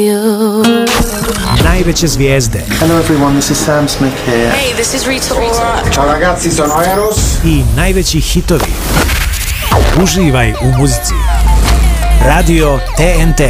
Najveće zvijezde. Hello everyone, this is Sam Smith here. Hey, this is Rita Ora. Ciao ragazzi, sono Eros. I najveći hitovi. Uživaj u muzici. Radio TNT.